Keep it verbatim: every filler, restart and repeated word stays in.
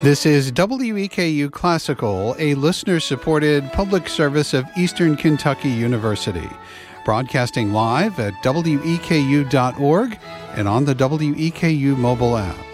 This is W E K U Classical, a listener-supported public service of Eastern Kentucky University, broadcasting live at W E K U dot org and on the W E K U mobile app.